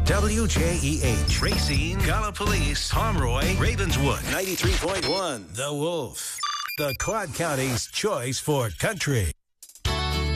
WJEH, Racine, Gallipolis, Pomeroy, Ravenswood, 93.1, The Wolf, the Quad County's choice for country.